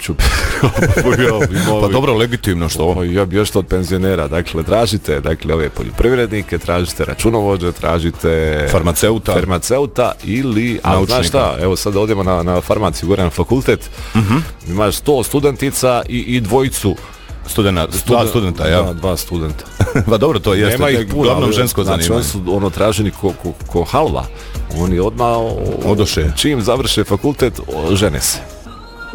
ću pa dobro, legitimno što ja bi još od penzionera, dakle tražite dakle ove poljoprivrednike, tražite računovođe, tražite farmaceuta ili znaš šta, evo sad odemo na farmaciju gore na fakultet, imaš 100 studentica i dvojicu dva studenta, ja. Dva studenta. Pa dobro, to jeste. Nema ih puno, uglavnom žensko zanimanje. Znači, oni su traženi ko halva. Oni odmah, odoše. Čim završe fakultet, žene se.